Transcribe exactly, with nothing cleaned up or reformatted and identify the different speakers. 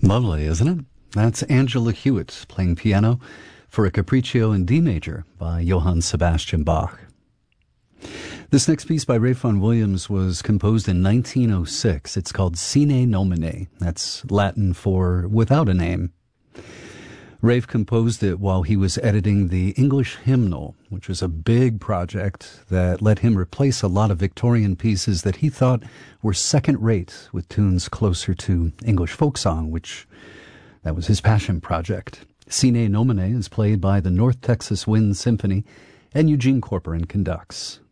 Speaker 1: Lovely, isn't it? That's Angela Hewitt playing piano for a Capriccio in D major by Johann Sebastian Bach. This next piece by Ralph Vaughan Williams was composed in nineteen oh six. It's called Sine Nomine. That's Latin for without a name. Ralph composed it while he was editing the English Hymnal, which was a big project that let him replace a lot of Victorian pieces that he thought were second-rate with tunes closer to English folk song, which that was his passion project. Sine Nomine is played by the North Texas Wind Symphony, and Eugene Corporon conducts.